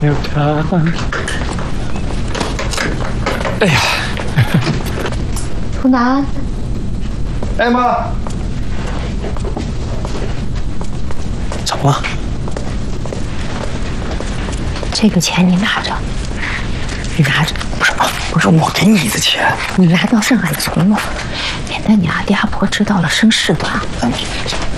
没有他。哎呀， 图南， 哎妈， 怎么了？ 这个钱你拿着，你拿着。 不是我给你的钱， 你拿到上海存了，免得你阿爹阿婆知道了生事端。